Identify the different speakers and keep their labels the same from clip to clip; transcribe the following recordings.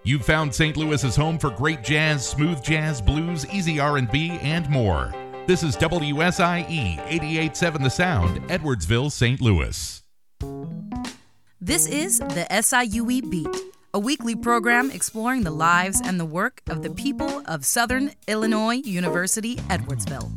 Speaker 1: You've found St. Louis's home for great jazz, smooth jazz, blues, easy R&B, and more. This is WSIE 88.7 The Sound, Edwardsville, St. Louis.
Speaker 2: This is the SIUE Beat, a weekly program exploring the lives and the work of the people of Southern Illinois University, Edwardsville.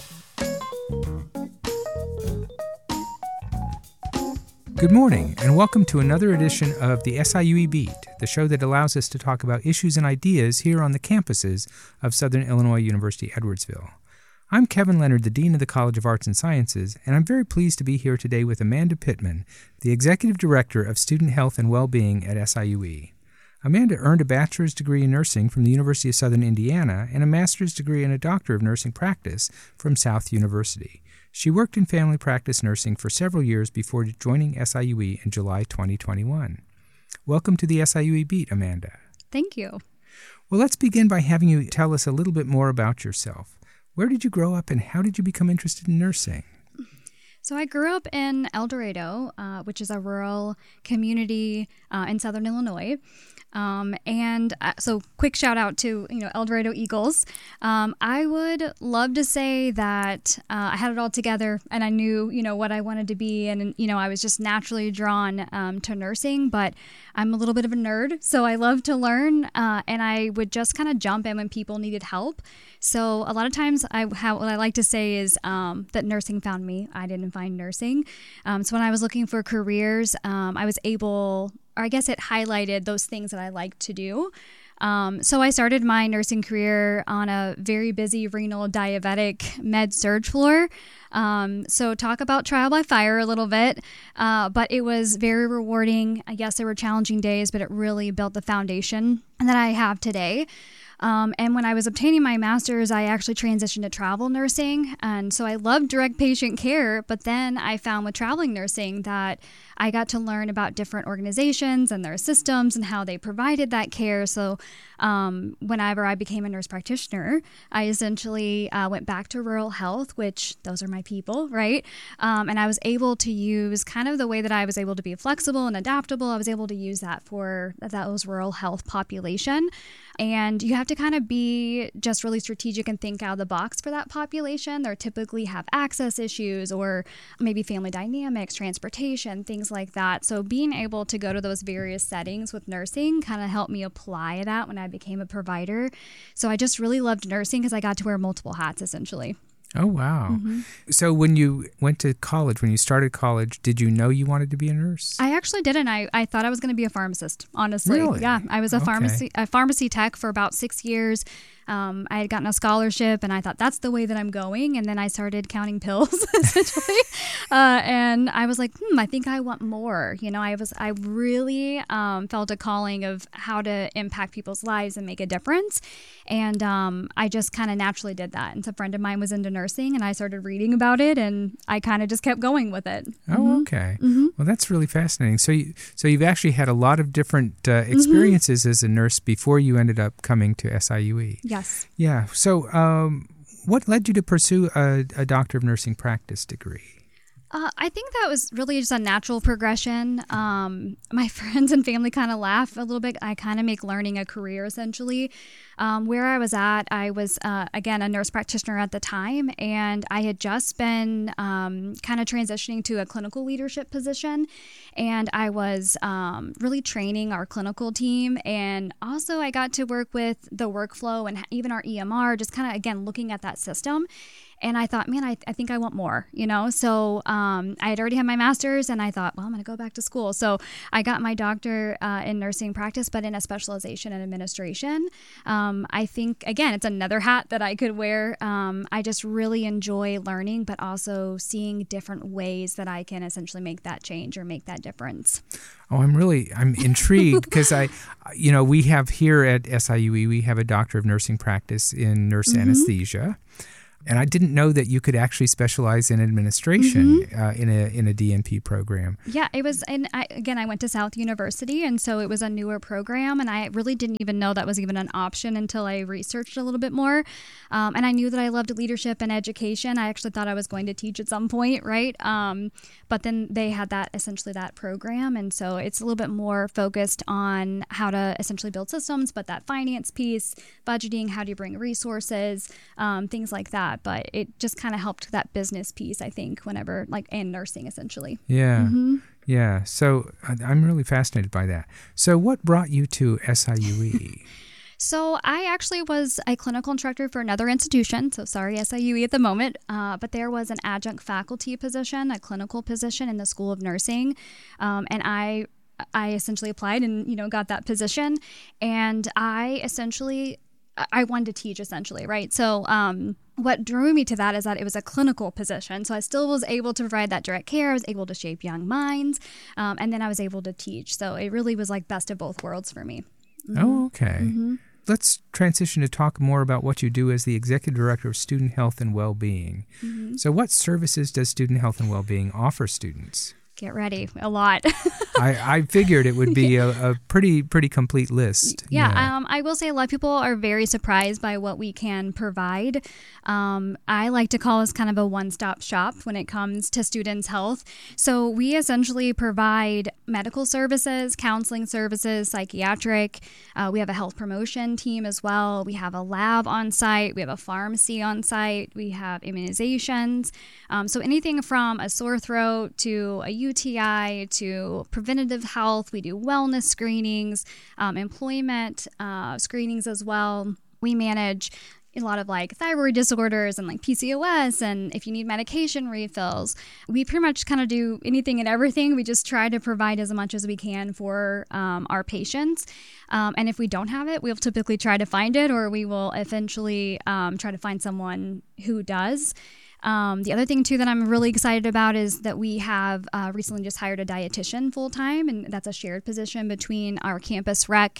Speaker 3: Good morning, and welcome to another edition of the SIUE Beat, the show that allows us to talk about issues and ideas here on the campuses of Southern Illinois University, Edwardsville. I'm Kevin Leonard, the Dean of the College of Arts and Sciences, and I'm very pleased to be here today with Amanda Pittman, the Executive Director of Student Health and Wellbeing at SIUE. Amanda earned a bachelor's degree in nursing from the University of Southern Indiana and a master's degree and a doctor of nursing practice from South University. She worked in family practice nursing for several years before joining SIUE in July 2021. Welcome to the SIUE Beat, Amanda.
Speaker 4: Thank you.
Speaker 3: Well, let's begin by having you tell us a little bit more about yourself. Where did you grow up and how did you become interested in nursing?
Speaker 4: So I grew up in El Dorado, which is a rural community in Southern Illinois. So quick shout out to, El Dorado Eagles. I would love to say that I had it all together and I knew, what I wanted to be. And, I was just naturally drawn to nursing, but I'm a little bit of a nerd. So I love to learn and I would just kind of jump in when people needed help. So a lot of times what I like to say is that nursing found me. I didn't find nursing. So when I was looking for careers, I was able, or I guess it highlighted those things that I like to do. So I started my nursing career on a very busy renal diabetic med surg floor. So talk about trial by fire a little bit, but it was very rewarding. I guess there were challenging days, but it really built the foundation that I have today. And when I was obtaining my master's, I actually transitioned to travel nursing. And so I loved direct patient care, but then I found with traveling nursing that I got to learn about different organizations and their systems and how they provided that care. So whenever I became a nurse practitioner, I essentially went back to rural health, which those are my people, right? And I was able to use kind of the way that I was able to be flexible and adaptable. I was able to use that for those rural health population. And you have to kind of be just really strategic and think out of the box for that population. They typically have access issues or maybe family dynamics, transportation, things like that. So being able to go to those various settings with nursing kind of helped me apply that when I became a provider. So I just really loved nursing because I got to wear multiple hats essentially.
Speaker 3: Oh, wow.
Speaker 4: Mm-hmm.
Speaker 3: So when you went to college, when you started college, did you know you wanted to be a nurse?
Speaker 4: I actually didn't. I thought I was going to be a pharmacist, honestly.
Speaker 3: Really?
Speaker 4: Yeah, I was a pharmacy tech for about 6 years. I had gotten a scholarship and I thought that's the way that I'm going. And then I started counting pills essentially. And I was like, I think I want more. I really felt a calling of how to impact people's lives and make a difference. And I just kind of naturally did that. And so a friend of mine was into nursing and I started reading about it and I kind of just kept going with it.
Speaker 3: Oh, okay. Mm-hmm. Well, that's really fascinating. So you've actually had a lot of different experiences as a nurse before you ended up coming to SIUE.
Speaker 4: Yes.
Speaker 3: Yeah. So what led you to pursue a Doctor of Nursing practice degree?
Speaker 4: I think that was really just a natural progression. My friends and family kind of laugh a little bit. I kind of make learning a career, essentially. Where I was at, I was, again, a nurse practitioner at the time, and I had just been kind of transitioning to a clinical leadership position, and I was really training our clinical team, and also I got to work with the workflow and even our EMR, just kind of, again, looking at that system. And I thought, man, I think I want more, So I had already had my master's and I thought, well, I'm going to go back to school. So I got my doctor in nursing practice, but in a specialization in administration. I think, again, it's another hat that I could wear. I just really enjoy learning, but also seeing different ways that I can essentially make that change or make that difference.
Speaker 3: Oh, I'm intrigued because we have here at SIUE, we have a Doctor of Nursing practice in nurse anesthesia. And I didn't know that you could actually specialize in administration in a DNP program.
Speaker 4: Yeah, it was, and I went to South University, and so it was a newer program, and I really didn't even know that was even an option until I researched a little bit more. And I knew that I loved leadership and education. I actually thought I was going to teach at some point, right? But then they had that program, and so it's a little bit more focused on how to essentially build systems, but that finance piece, budgeting, how do you bring resources, things like that. But it just kind of helped that business piece, I think, and nursing essentially.
Speaker 3: Yeah. Yeah. So I'm really fascinated by that. So what brought you to SIUE?
Speaker 4: So I actually was a clinical instructor for another institution. So sorry, SIUE at the moment. But there was an adjunct faculty position, a clinical position in the School of Nursing. And I essentially applied and, got that position. And I wanted to teach essentially, right? So what drew me to that is that it was a clinical position. So I still was able to provide that direct care. I was able to shape young minds. And then I was able to teach. So it really was like best of both worlds for me.
Speaker 3: Oh, okay. Let's transition to talk more about what you do as the Executive Director of Student Health and Wellbeing. So what services does Student Health and Wellbeing offer students?
Speaker 4: Get ready. A lot.
Speaker 3: I figured it would be a pretty complete list.
Speaker 4: Yeah. I will say a lot of people are very surprised by what we can provide. I like to call us kind of a one-stop shop when it comes to students' health. So we essentially provide medical services, counseling services, psychiatric. We have a health promotion team as well. We have a lab on site. We have a pharmacy on site. We have immunizations. So anything from a sore throat to a UTI to preventative health. We do wellness screenings, employment screenings as well. We manage a lot of like thyroid disorders and like PCOS, and if you need medication refills. We pretty much kind of do anything and everything. We just try to provide as much as we can for our patients. And if we don't have it, we'll typically try to find it, or we will eventually try to find someone who does. The other thing, too, that I'm really excited about is that we have recently just hired a dietitian full-time, and that's a shared position between our campus rec,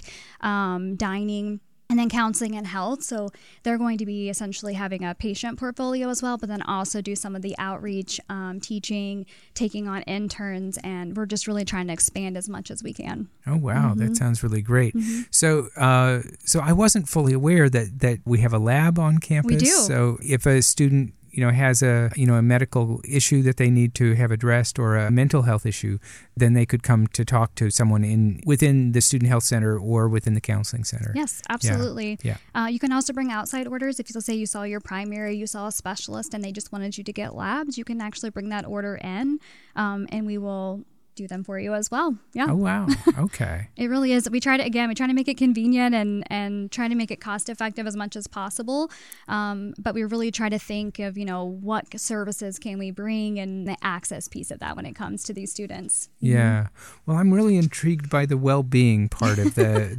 Speaker 4: dining, and then counseling and health. So they're going to be essentially having a patient portfolio as well, but then also do some of the outreach, teaching, taking on interns, and we're just really trying to expand as much as we can.
Speaker 3: Oh, wow. That sounds really great. So I wasn't fully aware that we have a lab on campus.
Speaker 4: We do.
Speaker 3: So if a student has a medical issue that they need to have addressed, or a mental health issue, then they could come to talk to someone within the student health center or within the counseling center.
Speaker 4: Yes, absolutely.
Speaker 3: Yeah.
Speaker 4: You can also bring outside orders. If you say you saw your primary, you saw a specialist, and they just wanted you to get labs, you can actually bring that order in, and we will do them for you as well. Yeah.
Speaker 3: Oh, wow. Okay.
Speaker 4: It really is. We try to make it convenient and try to make it cost effective as much as possible. But we really try to think of, what services can we bring, and the access piece of that when it comes to these students.
Speaker 3: Yeah. Well, I'm really intrigued by the well-being part of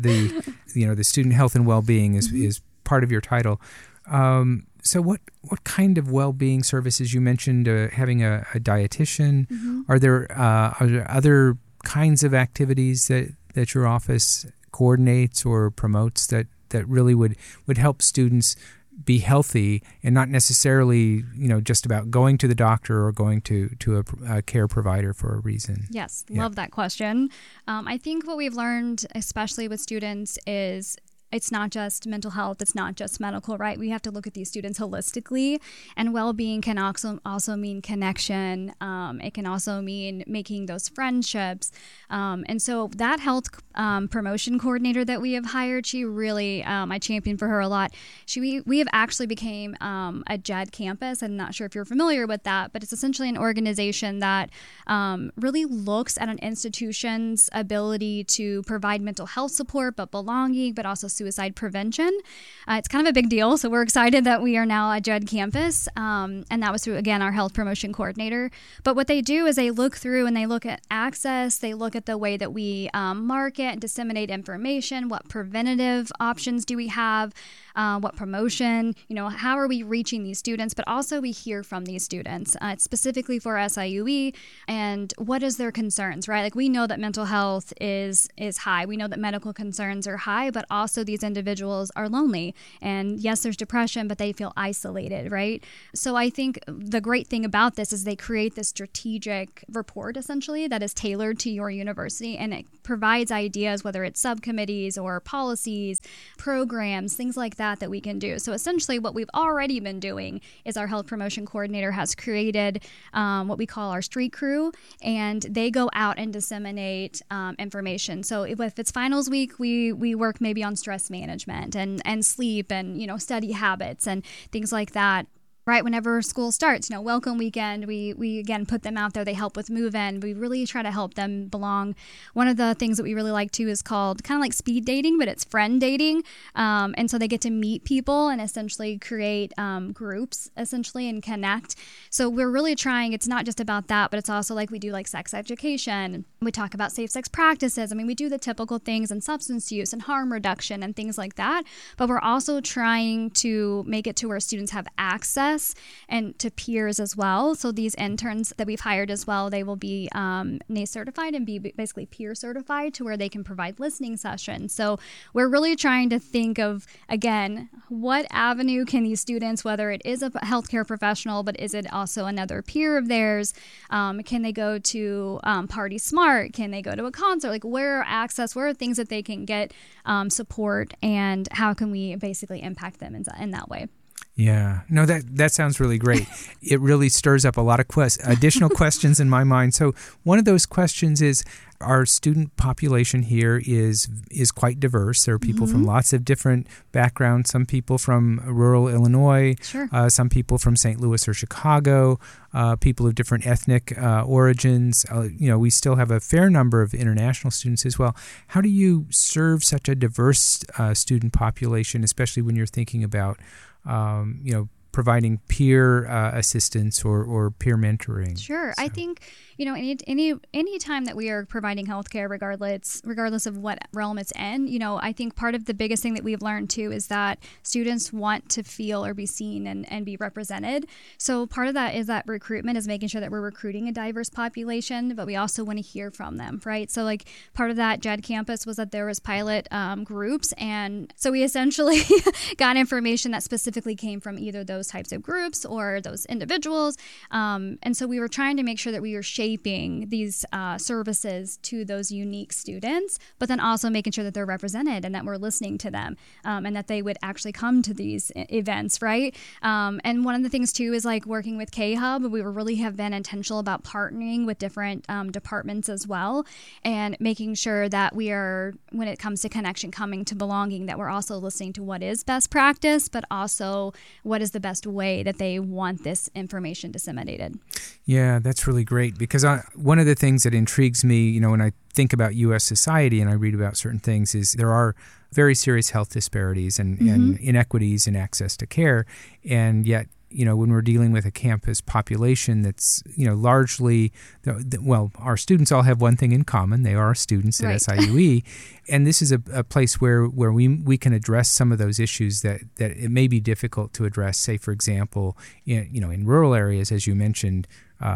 Speaker 3: the student health and well-being is part of your title. So what kind of well-being services? You mentioned having a dietitian. Are there other kinds of activities that your office coordinates or promotes that really would help students be healthy, and not necessarily just about going to the doctor or going to a care provider for a reason?
Speaker 4: Yes, love that question. I think what we've learned, especially with students, is it's not just mental health. It's not just medical, right? We have to look at these students holistically, and well-being can also mean connection. It can also mean making those friendships. And so that health promotion coordinator that we have hired, she really, I champion for her a lot. We have actually became a JED campus. I'm not sure if you're familiar with that, but it's essentially an organization that really looks at an institution's ability to provide mental health support, but belonging, but also suicide prevention. It's kind of a big deal. So we're excited that we are now a JED campus. And that was through, again, our health promotion coordinator. But what they do is they look through and they look at access. They look at the way that we market and disseminate information. What preventative options do we have? what promotion, how are we reaching these students, but also we hear from these students specifically for SIUE and what is their concerns, right? Like we know that mental health is high. We know that medical concerns are high, but also these individuals are lonely. And yes, there's depression, but they feel isolated, right? So I think the great thing about this is they create this strategic report essentially that is tailored to your university, and it provides ideas, whether it's subcommittees or policies, programs, things like that we can do. So essentially what we've already been doing is our health promotion coordinator has created what we call our street crew, and they go out and disseminate information. So if it's finals week, we work maybe on stress management and sleep and, study habits and things like that. Right, whenever school starts, welcome weekend, we again put them out there. They help with move-in. We really try to help them belong. One of the things that we really like too is called kind of like speed dating, but it's friend dating. And so they get to meet people and essentially create groups essentially and connect. So we're really trying, it's not just about that, but it's also like we do like sex education. We talk about safe sex practices. I mean, we do the typical things and substance use and harm reduction and things like that. But we're also trying to make it to where students have access and to peers as well. So these interns that we've hired as well, they will be NACE certified and be basically peer certified to where they can provide listening sessions. So we're really trying to think of, again, what avenue can these students, whether it is a healthcare professional, but is it also another peer of theirs? Can they go to Party Smart? Can they go to a concert? Like where are access? Where are things that they can get support, and how can we basically impact them in that way?
Speaker 3: Yeah, no, that sounds really great. It really stirs up a lot of additional questions in my mind. So one of those questions is, our student population here is quite diverse. There are people from lots of different backgrounds, some people from rural Illinois,
Speaker 4: sure.
Speaker 3: Some people from St. Louis or Chicago, people of different ethnic origins. We still have a fair number of international students as well. How do you serve such a diverse student population, especially when you're thinking about providing peer assistance or peer mentoring?
Speaker 4: Sure. So I think, any time that we are providing healthcare, regardless of what realm it's in, I think part of the biggest thing that we've learned too is that students want to feel or be seen and be represented. So part of that is that recruitment is making sure that we're recruiting a diverse population, but we also want to hear from them, right? So like part of that JED campus was that there was pilot groups. And so we essentially got information that specifically came from either those types of groups or those individuals. And so we were trying to make sure that we were shaping these services to those unique students, but then also making sure that they're represented and that we're listening to them, and that they would actually come to these events, right? And one of the things too is like working with K-Hub. We really have been intentional about partnering with different departments as well, and making sure that we are, when it comes to connection, coming to belonging, that we're also listening to what is best practice, but also what is the best way that they want this information disseminated.
Speaker 3: Yeah, that's really great, because one of the things that intrigues me, when I think about U.S. society and I read about certain things, is there are very serious health disparities and inequities in access to care, and yet, when we're dealing with a campus population that's, largely, our students all have one thing in common. They are students at SIUE. And this is a place where we can address some of those issues that it may be difficult to address, say, for example, in rural areas, as you mentioned.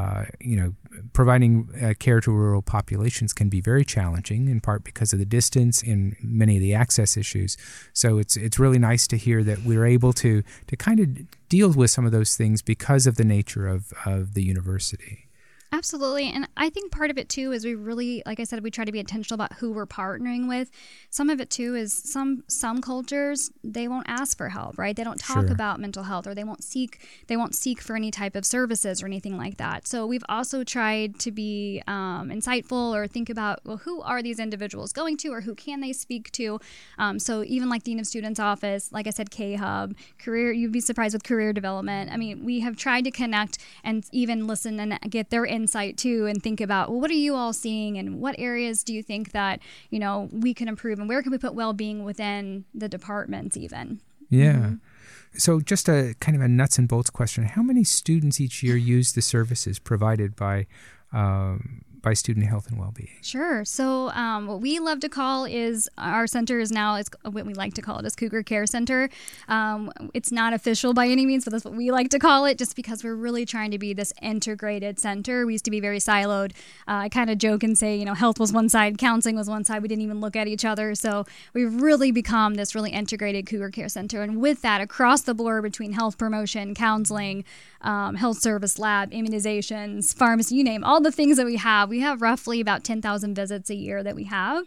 Speaker 3: Providing care to rural populations can be very challenging, in part because of the distance and many of the access issues. So it's really nice to hear that we're able to kind of deal with some of those things because of the nature of the university.
Speaker 4: Absolutely. And I think part of it too is we really, like I said, we try to be intentional about who we're partnering with. Some of it too is some cultures, they won't ask for help, right? They don't talk about mental health, or they won't seek for any type of services or anything like that. So we've also tried to be insightful, or think about, well, who are these individuals going to, or who can they speak to? So even like Dean of Students Office, like I said, K-Hub, you'd be surprised with career development. I mean, we have tried to connect and even listen and get their insight too, and think about, well, what are you all seeing, and what areas do you think that we can improve, and where can we put well-being within the departments even?
Speaker 3: Yeah. So just a kind of a nuts and bolts question: how many students each year use the services provided by by student health and well-being?
Speaker 4: Sure. So what we love to call is our center is now, it's what we like to call it is Cougar Care Center. It's not official by any means, but that's what we like to call it, just because we're really trying to be this integrated center. We used to be very siloed. I kind of joke and say, health was one side, counseling was one side. We didn't even look at each other. So we've really become this really integrated Cougar Care Center. And with that, across the board between health promotion, counseling, health service lab, immunizations, pharmacy, you name all the things that we have roughly about 10,000 visits a year that we have.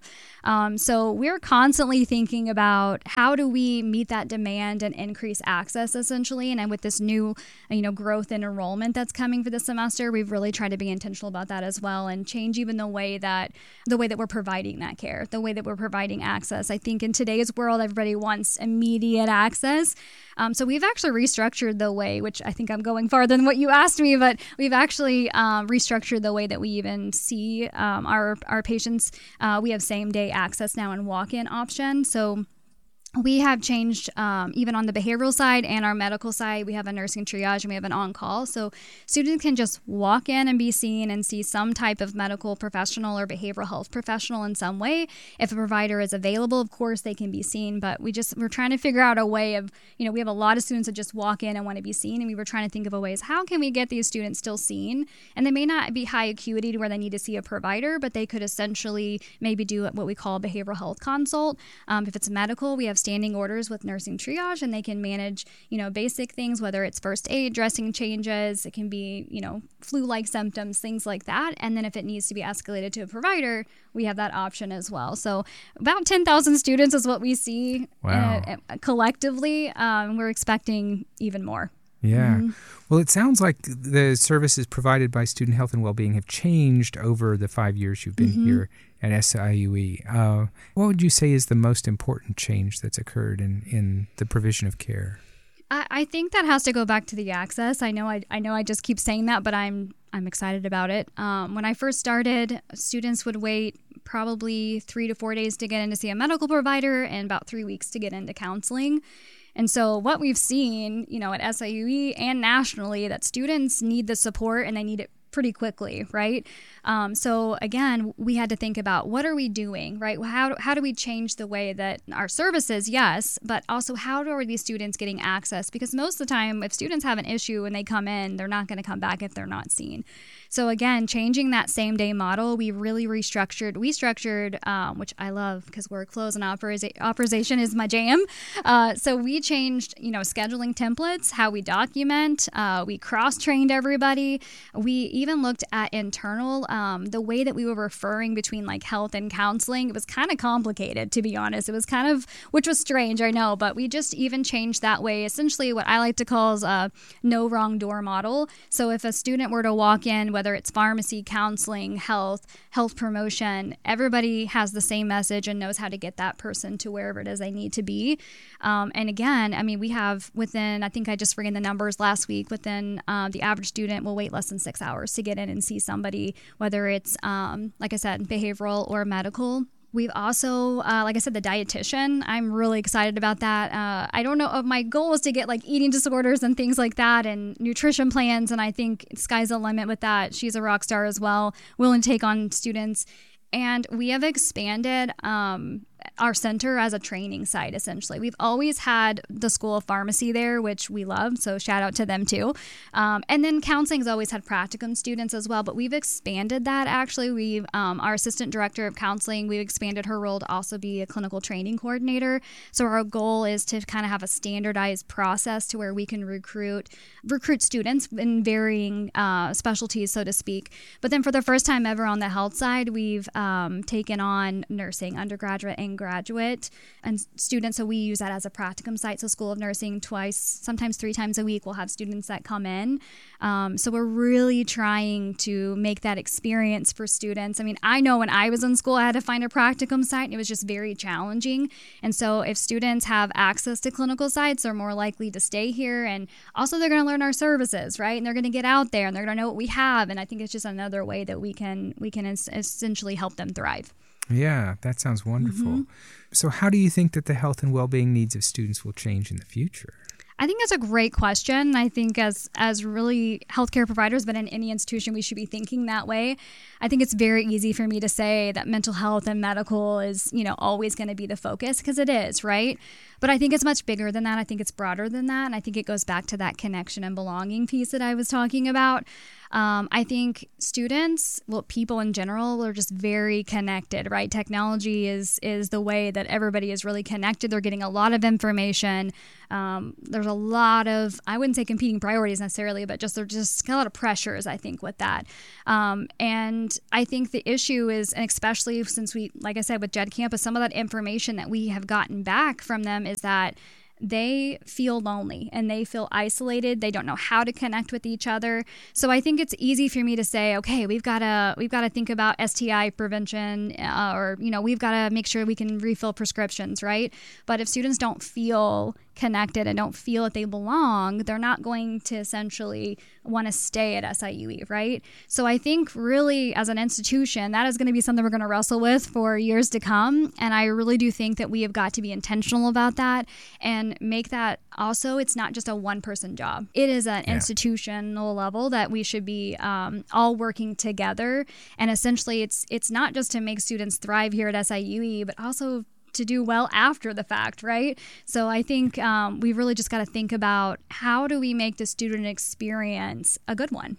Speaker 4: So we're constantly thinking about how do we meet that demand and increase access, essentially. And with this new, growth in enrollment that's coming for this semester, we've really tried to be intentional about that as well and change even the way that we're providing that care, the way that we're providing access. I think in today's world, everybody wants immediate access. So we've actually restructured the way, which I think I'm going farther than what you asked me, but we've actually restructured the way that we even see our patients. We have same-day access now and walk-in option. So we have changed even on the behavioral side and our medical side. We have a nursing triage and we have an on-call. So students can just walk in and be seen and see some type of medical professional or behavioral health professional in some way. If a provider is available, of course, they can be seen. But we're trying to figure out a way of, we have a lot of students that just walk in and want to be seen. And we were trying to think of a ways, how can we get these students still seen? And they may not be high acuity to where they need to see a provider, but they could essentially maybe do what we call a behavioral health consult. If it's medical, we have standing orders with nursing triage, and they can manage, basic things, whether it's first aid, dressing changes, it can be, flu-like symptoms, things like that. And then if it needs to be escalated to a provider, we have that option as well. So about 10,000 students is what we see.
Speaker 3: Wow.
Speaker 4: Collectively. We're expecting even more.
Speaker 3: Yeah.
Speaker 4: Mm-hmm.
Speaker 3: Well, it sounds like the services provided by Student Health and Wellbeing have changed over the 5 years you've been here at SIUE. What would you say is the most important change that's occurred in the provision of care?
Speaker 4: I think that has to go back to the access. I know I just keep saying that, but I'm excited about it. When I first started, students would wait probably 3 to 4 days to get in to see a medical provider and about 3 weeks to get into counseling. And so what we've seen, at SIUE and nationally, that students need the support and they need it pretty quickly, right? So again, we had to think about what are we doing, right? How do we change the way that our services, yes, but also how are these students getting access? Because most of the time, if students have an issue and they come in, they're not going to come back if they're not seen. So again, changing that same day model, we really restructured. We structured, which I love because workflows and operation is my jam. So we changed, scheduling templates, how we document. We cross-trained everybody. We even looked at internal, the way that we were referring between like health and counseling. It was kind of complicated, to be honest. It was kind of, which was strange, I know, but we just even changed that way. Essentially, what I like to call is a no wrong door model. So if a student were to walk in, whether it's pharmacy, counseling, health promotion, everybody has the same message and knows how to get that person to wherever it is they need to be. And again, we have within, I think I just ran the numbers last week, within the average student will wait less than 6 hours to get in and see somebody, whether it's, like I said, behavioral or medical. We've also, like I said, the dietitian. I'm really excited about that. I don't know. My goal was to get like eating disorders and things like that and nutrition plans. And I think sky's the limit with that. She's a rock star as well, willing to take on students. And we have expanded our center as a training site, essentially. We've always had the School of Pharmacy there, which we love, so shout out to them too. And then counseling's always had practicum students as well, but we've expanded that actually. We've our assistant director of counseling, we've expanded her role to also be a clinical training coordinator. So our goal is to kind of have a standardized process to where we can recruit students in varying specialties, so to speak. But then for the first time ever on the health side, we've taken on nursing, undergraduate and graduate and students. So we use that as a practicum site. So School of Nursing twice, sometimes 3 times a week, we'll have students that come in. So we're really trying to make that experience for students. I know when I was in school, I had to find a practicum site and it was just very challenging. And so if students have access to clinical sites, they're more likely to stay here. And also they're going to learn our services, right? And they're going to get out there and they're going to know what we have. And I think it's just another way that we can essentially help them thrive.
Speaker 3: Yeah, that sounds wonderful. Mm-hmm. So how do you think that the health and well-being needs of students will change in the future?
Speaker 4: I think that's a great question. I think as really healthcare providers, but in any institution, we should be thinking that way. I think it's very easy for me to say that mental health and medical is, always going to be the focus, because it is, right? But I think it's much bigger than that. I think it's broader than that. And I think it goes back to that connection and belonging piece that I was talking about. I think students, people in general, are just very connected, right? Technology is the way that everybody is really connected. They're getting a lot of information. There's a lot of, I wouldn't say competing priorities necessarily, but there's just a lot of pressures, I think, with that. And I think the issue is, and especially since we, like I said, with JED Campus, some of that information that we have gotten back from them is that they feel lonely and they feel isolated. They don't know how to connect with each other. So I think it's easy for me to say, okay, we've got to think about STI prevention, or we've got to make sure we can refill prescriptions, right? But if students don't feel connected and don't feel that they belong, they're not going to essentially want to stay at SIUE, right? So I think really as an institution, that is going to be something we're going to wrestle with for years to come. And I really do think that we have got to be intentional about that and make that also, it's not just a one-person job. It is an institutional level that we should be all working together. And essentially, it's not just to make students thrive here at SIUE, but also to do well after the fact, right? So I think we really just got to think about how do we make the student experience a good one?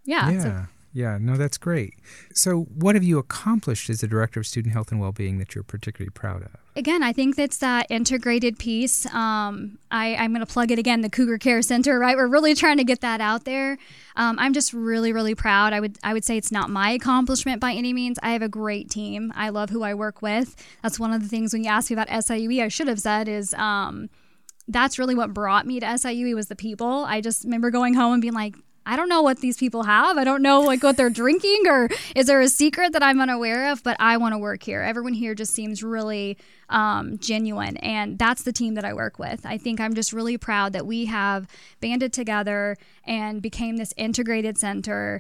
Speaker 3: Yeah, no, that's great. So what have you accomplished as the Director of Student Health and Wellbeing that you're particularly proud of?
Speaker 4: Again, I think that's that integrated piece. I'm going to plug it again, the Cougar Care Center, right? We're really trying to get that out there. I'm just really, really proud. I would say it's not my accomplishment by any means. I have a great team. I love who I work with. That's one of the things when you asked me about SIUE, I should have said is that's really what brought me to SIUE was the people. I just remember going home and being like, I don't know what these people have. I don't know what they're drinking, or is there a secret that I'm unaware of, but I want to work here. Everyone here just seems really genuine, and that's the team that I work with. I think I'm just really proud that we have banded together and became this integrated center,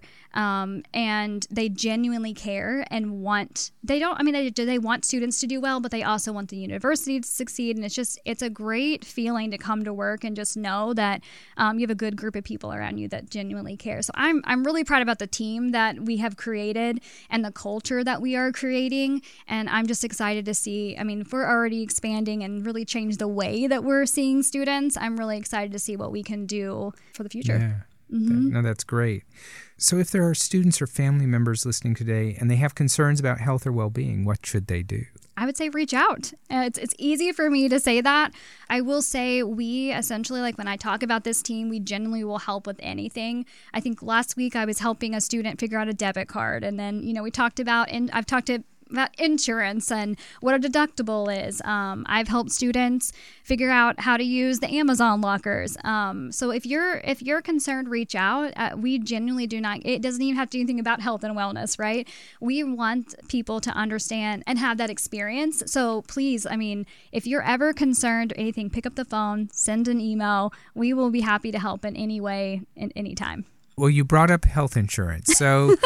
Speaker 4: and they genuinely care and they want students to do well, but they also want the university to succeed. And it's a great feeling to come to work and just know that you have a good group of people around you that genuinely care. So I'm really proud about the team that we have created and the culture that we are creating. And I'm just excited to see, if we're already expanding and really change the way that we're seeing students, I'm really excited to see what we can do for the future.
Speaker 3: Yeah. No, that's great. So if there are students or family members listening today and they have concerns about health or well-being, what should they do?
Speaker 4: I would say reach out. It's easy for me to say that. I will say we essentially, when I talk about this team, we genuinely will help with anything. I think last week I was helping a student figure out a debit card. And then, we talked about, and I've talked about insurance and what a deductible is. I've helped students figure out how to use the Amazon lockers. So if you're concerned, reach out. We genuinely do not, it doesn't even have to do anything about health and wellness, right? We want people to understand and have that experience. So please, if you're ever concerned or anything, pick up the phone, send an email. We will be happy to help in any way, in any time.
Speaker 3: Well, you brought up health insurance. So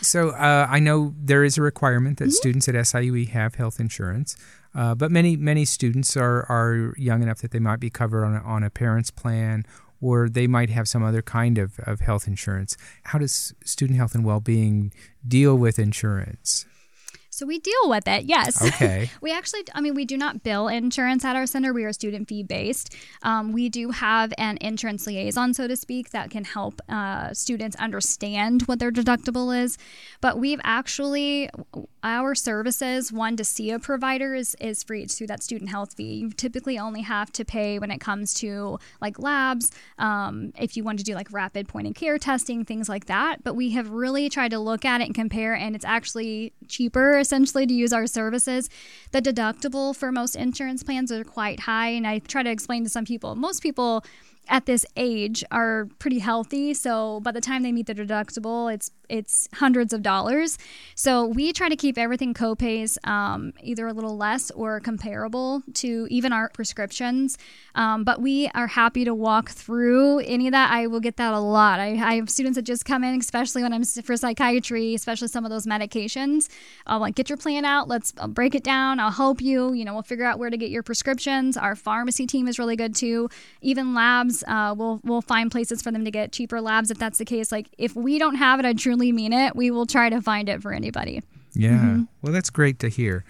Speaker 3: I know there is a requirement that students at SIUE have health insurance, but many students are young enough that they might be covered on a parent's plan, or they might have some other kind of health insurance. How does Student Health and Wellbeing deal with insurance?
Speaker 4: So we deal with it, yes.
Speaker 3: Okay.
Speaker 4: We actually, we do not bill insurance at our center. We are student fee based. We do have an insurance liaison, so to speak, that can help students understand what their deductible is. But we've actually, our services, one, to see a provider is free. It's through that student health fee. You typically only have to pay when it comes to labs, if you want to do rapid point of care testing, things like that. But we have really tried to look at it and compare, and it's actually cheaper essentially to use our services. The deductible for most insurance plans are quite high, and I try to explain to some people, most people at this age are pretty healthy, so by the time they meet the deductible, it's hundreds of dollars. So we try to keep everything co-pays either a little less or comparable to even our prescriptions. But we are happy to walk through any of that. I will get that a lot. I have students that just come in, especially when I'm for psychiatry, especially some of those medications. I'll get your plan out. I'll break it down. I'll help you. We'll figure out where to get your prescriptions. Our pharmacy team is really good too. Even labs. labs. We'll find places for them to get cheaper labs if that's the case. Like, if we don't have it, I truly mean it, we will try to find it for anybody.
Speaker 3: Yeah. Well, that's great to hear.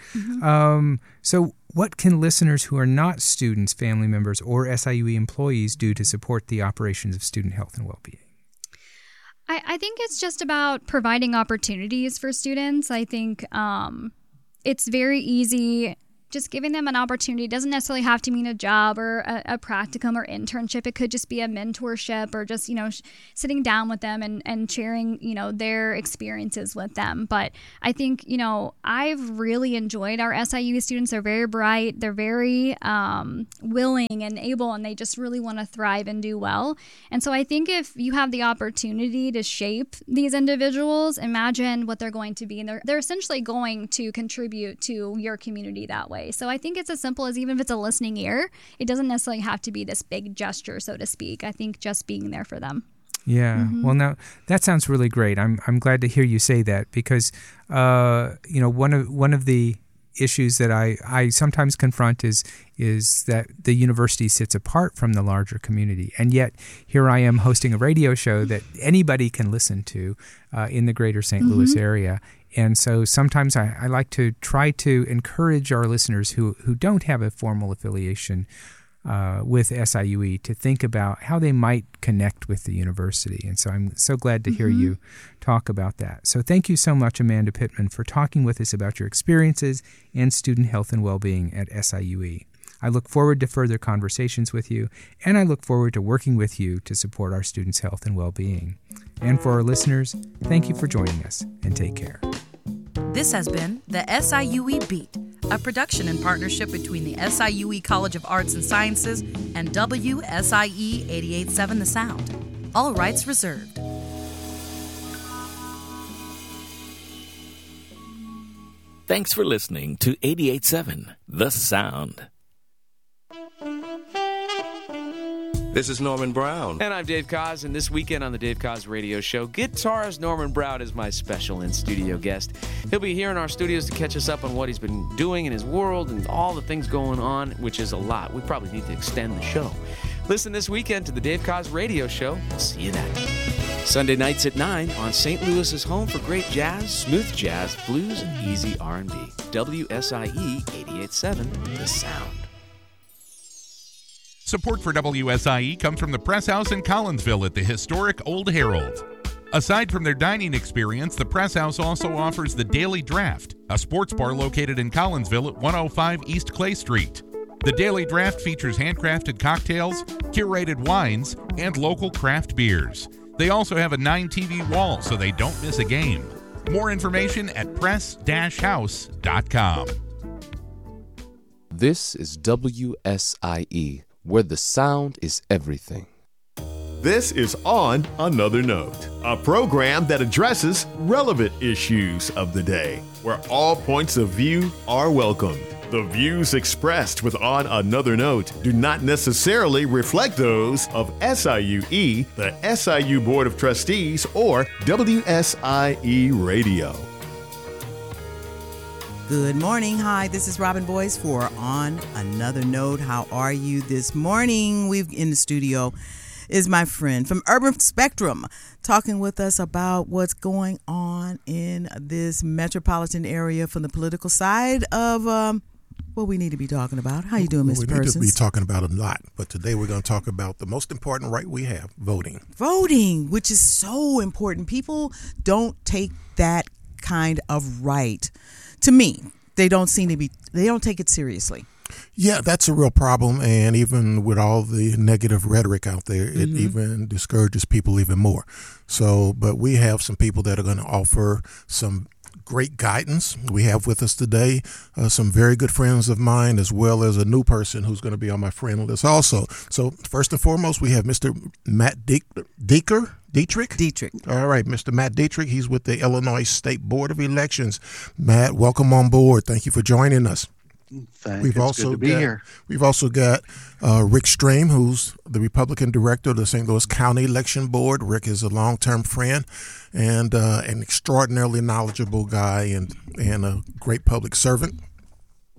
Speaker 3: So what can listeners who are not students, family members, or SIUE employees do to support the operations of student health and well-being?
Speaker 4: I think it's just about providing opportunities for students. I think it's very easy. Just giving them an opportunity doesn't necessarily have to mean a job or a practicum or internship. It could just be a mentorship or just, sitting down with them and sharing, their experiences with them. But I think, I've really enjoyed our SIUE students. They're very bright. They're very willing and able, and they just really want to thrive and do well. And so I think if you have the opportunity to shape these individuals, imagine what they're going to be. And they're essentially going to contribute to your community that way. So I think it's as simple as, even if it's a listening ear, it doesn't necessarily have to be this big gesture, so to speak. I think just being there for them.
Speaker 3: Yeah. Well, now that sounds really great. I'm glad to hear you say that, because one of the issues that I sometimes confront is that the university sits apart from the larger community, and yet here I am hosting a radio show that anybody can listen to in the greater St. Louis area. And so sometimes I like to try to encourage our listeners who don't have a formal affiliation with SIUE to think about how they might connect with the university. And so I'm so glad to hear you talk about that. So thank you so much, Amanda Pittman, for talking with us about your experiences and student health and well-being at SIUE. I look forward to further conversations with you, and I look forward to working with you to support our students' health and well-being. And for our listeners, thank you for joining us, and take care.
Speaker 2: This has been the SIUE Beat, a production in partnership between the SIUE College of Arts and Sciences and WSIE 88.7 The Sound. All rights reserved.
Speaker 5: Thanks for listening to 88.7 The Sound.
Speaker 6: This is Norman Brown.
Speaker 7: And I'm Dave Koz, and this weekend on the Dave Koz Radio Show, guitarist Norman Brown is my special in-studio guest. He'll be here in our studios to catch us up on what he's been doing in his world and all the things going on, which is a lot. We probably need to extend the show. Listen this weekend to the Dave Koz Radio Show. See you then. Sunday nights at 9 on St. Louis's home for great jazz, smooth jazz, blues, and easy R&B. WSIE 88.7 The Sound.
Speaker 1: Support for WSIE comes from the Press House in Collinsville at the historic Old Herald. Aside from their dining experience, the Press House also offers the Daily Draft, a sports bar located in Collinsville at 105 East Clay Street. The Daily Draft features handcrafted cocktails, curated wines, and local craft beers. They also have a 9-TV wall so they don't miss a game. More information at press-house.com.
Speaker 8: This is WSIE, where the sound is everything.
Speaker 9: This is On Another Note, a program that addresses relevant issues of the day, where all points of view are welcomed. The views expressed with On Another Note do not necessarily reflect those of SIUE, the SIU Board of Trustees, or WSIE Radio.
Speaker 10: Good morning. Hi, this is Robin Boyce for On Another Note. How are you this morning? We've in the studio is my friend from Urban Spectrum talking with us about what's going on in this metropolitan area from the political side of what we need to be talking about. How you doing, Mr. Persons?
Speaker 11: We need to be talking about a lot, but today we're going to talk about the most important right we have, voting.
Speaker 10: Voting, which is so important. People don't take that kind of right. To me, they don't take it seriously.
Speaker 11: Yeah, that's a real problem, and even with all the negative rhetoric out there, it even discourages people even more. So, but we have some people that are going to offer some great guidance. We have with us today some very good friends of mine, as well as a new person who's going to be on my friend list also. So first and foremost, we have Mr. Matt Dietrich. All right, Mr. Matt Dietrich. He's with the Illinois State Board of Elections. Matt, welcome on board. Thank you for joining us.
Speaker 12: It's good to be here.
Speaker 11: We've also got Rick Stream, who's the Republican director of the St. Louis County Election Board. Rick is a long-term friend and an extraordinarily knowledgeable guy and a great public servant.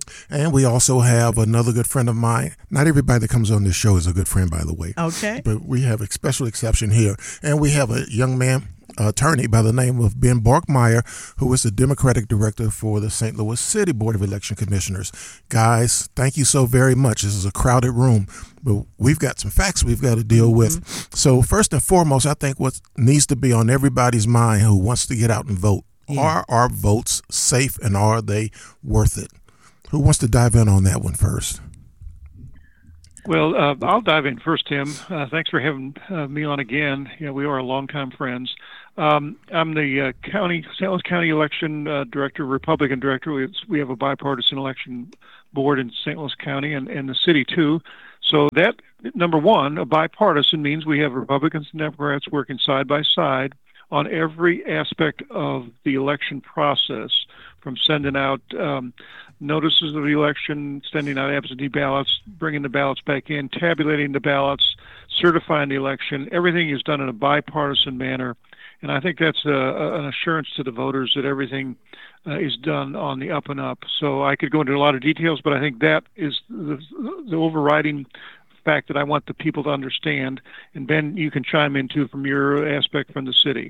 Speaker 11: And we also have another good friend of mine. Not everybody that comes on this show is a good friend, by the way.
Speaker 10: Okay.
Speaker 11: But we have a special exception here. And we have a young man, attorney by the name of Ben Borkmeyer, who is the Democratic Director for the St. Louis City Board of Election Commissioners. Guys, thank you so very much. This is a crowded room, but we've got some facts we've got to deal with. So first and foremost, I think what needs to be on everybody's mind who wants to get out and vote, are our votes safe and are they worth it? Who wants to dive in on that one first?
Speaker 13: Well, I'll dive in first, Tim. Thanks for having me on again. We are longtime friends. I'm the St. Louis County Election Director, Republican Director. We have a bipartisan election board in St. Louis County and the city, too. So that, number one, a bipartisan means we have Republicans and Democrats working side by side on every aspect of the election process, from sending out notices of the election, sending out absentee ballots, bringing the ballots back in, tabulating the ballots, certifying the election. Everything is done in a bipartisan manner. And I think that's an assurance to the voters that everything is done on the up and up. So I could go into a lot of details, but I think that is the overriding fact that I want the people to understand. And Ben, you can chime in too from your aspect from the city.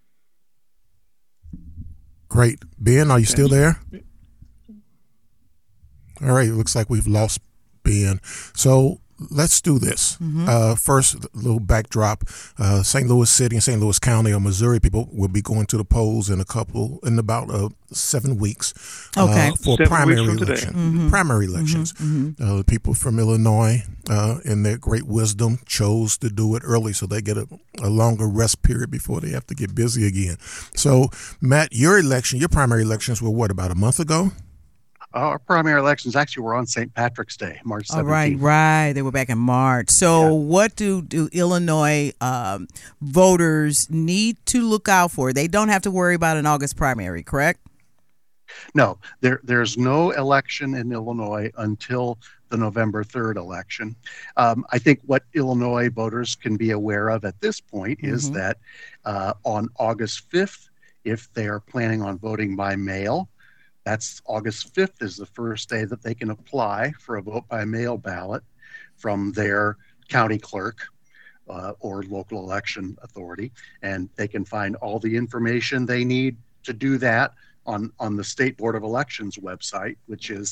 Speaker 11: Great. Ben, are you still there? All right. It looks like we've lost Ben. So let's do this. First, a little backdrop. St. Louis City and St. Louis County or Missouri people will be going to the polls in about 7 weeks for primary election. Primary elections. People from Illinois, in their great wisdom, chose to do it early so they get a longer rest period before they have to get busy again. So, Matt, your primary elections were what, about a month ago?
Speaker 12: Our primary elections actually were on St. Patrick's Day, March 17th.
Speaker 10: Right. They were back in March. So what do Illinois voters need to look out for? They don't have to worry about an August primary, correct?
Speaker 12: No, there's no election in Illinois until the November 3rd election. I think what Illinois voters can be aware of at this point is that on August 5th, if they are planning on voting by mail, that's August 5th is the first day that they can apply for a vote by mail ballot from their county clerk or local election authority. And they can find all the information they need to do that on the State Board of Elections website, which is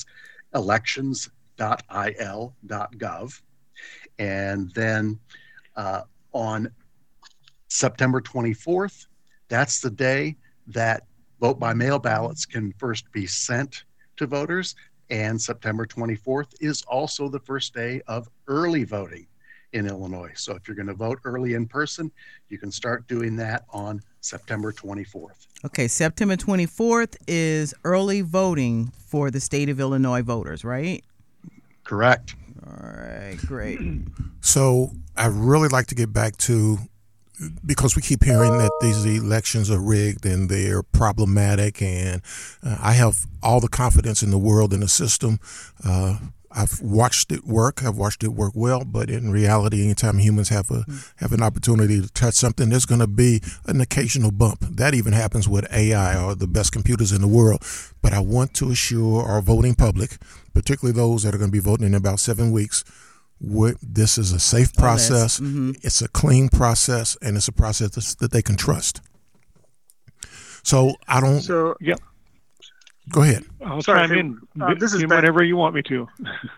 Speaker 12: elections.il.gov. And then on September 24th, that's the day that vote by mail ballots can first be sent to voters, and September 24th is also the first day of early voting in Illinois. So if you're going to vote early in person, you can start doing that on September 24th.
Speaker 10: Okay, September 24th is early voting for the state of Illinois voters, right?
Speaker 12: Correct.
Speaker 10: All right, great.
Speaker 11: So I'd really like to get back to, because we keep hearing that these elections are rigged and they're problematic, and I have all the confidence in the world in the system. I've watched it work. I've watched it work well, but in reality, anytime humans have an opportunity to touch something, there's going to be an occasional bump. That even happens with AI or the best computers in the world. But I want to assure our voting public, particularly those that are going to be voting in about 7 weeks, this is a safe process. It's a clean process, and it's a process that they can trust. So I don't.
Speaker 13: So yeah.
Speaker 11: Go ahead.
Speaker 13: I'll chime in. This is Ben. Whenever you want me to.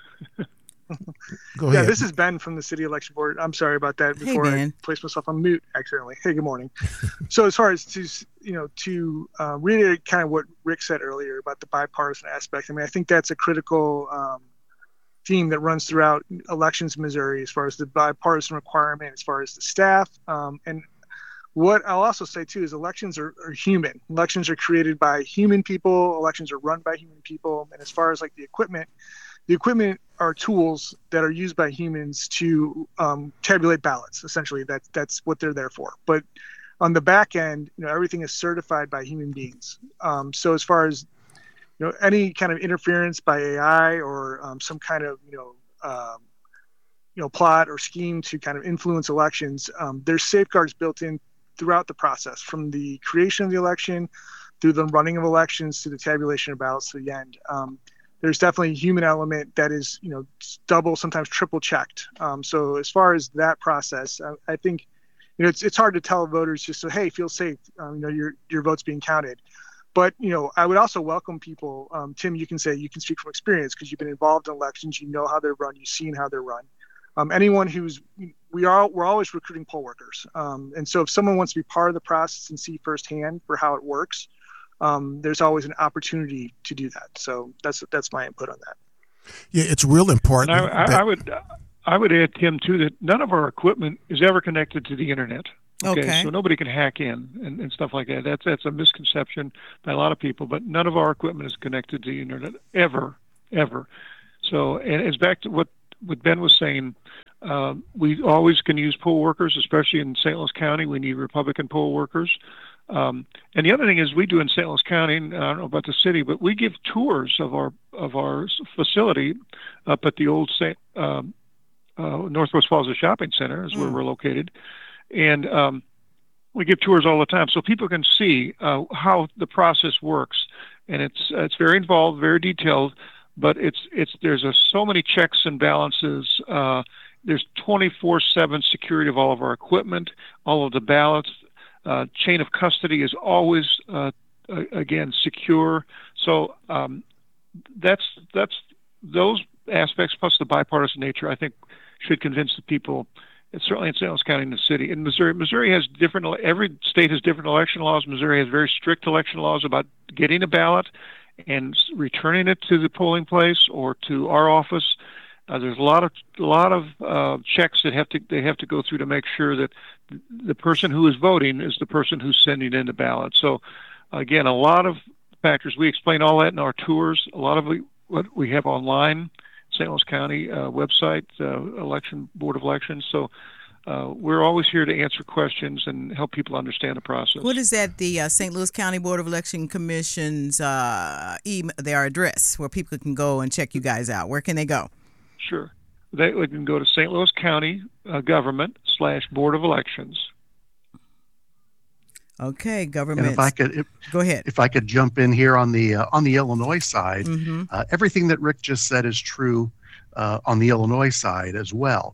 Speaker 11: Go ahead.
Speaker 14: Yeah, this is Ben from the City Election Board. I'm sorry about that before I placed myself on mute accidentally. Hey, good morning. So as far as to reiterate kind of what Rick said earlier about the bipartisan aspect, I mean, I think that's a critical theme that runs throughout elections in Missouri as far as the bipartisan requirement, as far as the staff. And what I'll also say, too, is elections are human. Elections are created by human people. Elections are run by human people. And as far as like the equipment are tools that are used by humans to tabulate ballots. Essentially, that's what they're there for. But on the back end, everything is certified by human beings. So as far as any kind of interference by AI or some kind of plot or scheme to kind of influence elections, there's safeguards built in throughout the process, from the creation of the election through the running of elections to the tabulation of ballots to the end. there's definitely a human element that is, double, sometimes triple checked. So as far as that process, I think, it's hard to tell voters just so, hey, feel safe, your vote's being counted. But, I would also welcome people. Tim, you can speak from experience because you've been involved in elections. You know how they're run. You've seen how they're run. Anyone we're always recruiting poll workers. And so if someone wants to be part of the process and see firsthand for how it works, there's always an opportunity to do that. So that's my input on that.
Speaker 11: Yeah, it's real important.
Speaker 13: I would add, Tim, too, that none of our equipment is ever connected to the internet.
Speaker 10: Okay.
Speaker 13: So nobody can hack in and stuff like that. That's a misconception by a lot of people, but none of our equipment is connected to the internet ever. So, and it's back to what Ben was saying. We always can use poll workers, especially in St. Louis County. We need Republican poll workers. And the other thing is we do in St. Louis County, I don't know about the city, but we give tours of our facility up at the old Northwest Plaza Shopping Center is where we're located. And we give tours all the time so people can see how the process works. And it's very involved, very detailed, but there's so many checks and balances. There's 24/7 security of all of our equipment, all of the ballots. Chain of custody is always, again, secure. So that's those aspects, plus the bipartisan nature, I think, should convince the people. It's certainly in St. Louis County and the city. In Missouri has every state has different election laws. Missouri has very strict election laws about getting a ballot and returning it to the polling place or to our office. There's a lot of checks that they have to go through to make sure that the person who is voting is the person who's sending in the ballot. So, again, a lot of factors. We explain all that in our tours. A lot of what we have online, St. Louis County website, Election Board of Elections. So we're always here to answer questions and help people understand the process.
Speaker 10: What is that? The St. Louis County Board of Election Commission's their address where people can go and check you guys out. Where can they go?
Speaker 13: Sure. They can go to St. Louis County government/Board of Elections.
Speaker 10: Okay, government.
Speaker 12: And if I could,
Speaker 10: go ahead.
Speaker 12: If I could jump in here on the Illinois side, everything that Rick just said is true on the Illinois side as well.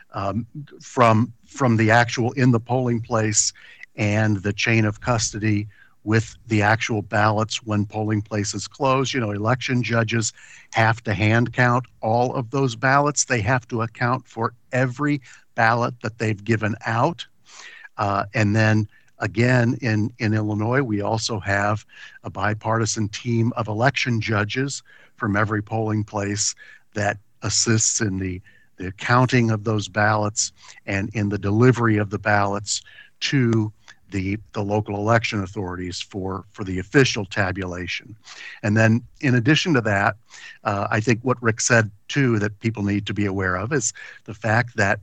Speaker 12: From the actual in the polling place and the chain of custody with the actual ballots when polling places close. Election judges have to hand count all of those ballots. They have to account for every ballot that they've given out. And then again, in Illinois, we also have a bipartisan team of election judges from every polling place that assists in the counting of those ballots and in the delivery of the ballots to the local election authorities for the official tabulation. And then in addition to that, I think what Rick said too that people need to be aware of is the fact that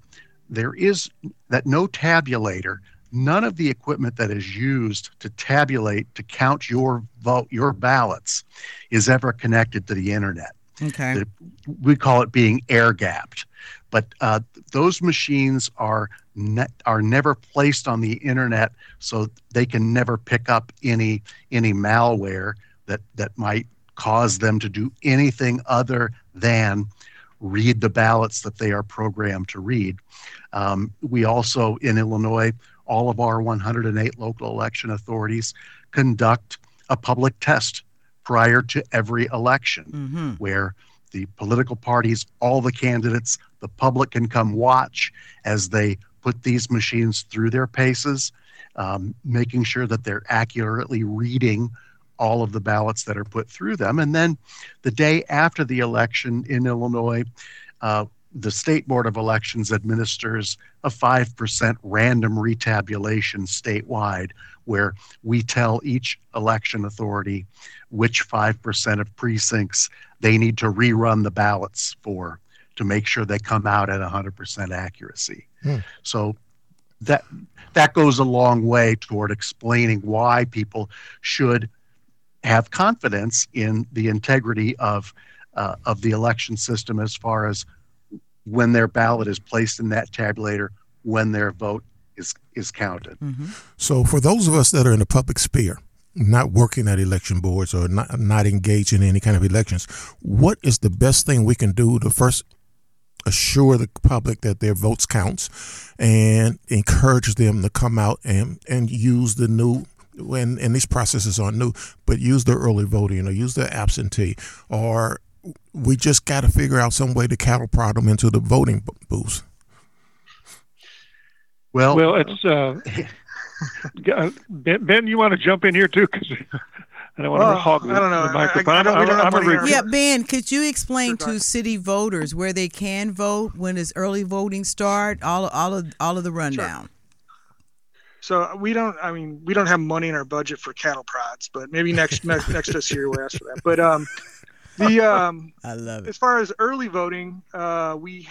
Speaker 12: no tabulator, none of the equipment that is used to tabulate, to count your vote, your ballots, is ever connected to the internet.
Speaker 10: Okay.
Speaker 12: We call it being air-gapped. But those machines are never placed on the internet, so they can never pick up any malware that might cause them to do anything other than read the ballots that they are programmed to read. We also, in Illinois, all of our 108 local election authorities conduct a public test prior to every election, where the political parties, all the candidates, the public can come watch as they put these machines through their paces, making sure that they're accurately reading all of the ballots that are put through them. And then the day after the election in Illinois, the State Board of Elections administers a 5% random retabulation statewide, where we tell each election authority which 5% of precincts they need to rerun the ballots for to make sure they come out at 100% accuracy. So that goes a long way toward explaining why people should have confidence in the integrity of the election system as far as when their ballot is placed in that tabulator, when their vote is counted.
Speaker 11: So for those of us that are in the public sphere, not working at election boards or not engaged in any kind of elections, what is the best thing we can do to first assure the public that their votes counts and encourage them to come out and use the new, and these processes aren't new, but use the early voting or use the absentee, or we just got to figure out some way to cattle prod them into the voting booths?
Speaker 13: Well, it's Ben, you want to jump in here too? Because I don't want to hog the microphone.
Speaker 10: Yeah, Ben, could you explain to city voters where they can vote, when does early voting start, all of the rundown?
Speaker 14: Sure. So we don't have money in our budget for cattle prods, but maybe next this year we'll ask for that. But
Speaker 10: I love it.
Speaker 14: As far as early voting, we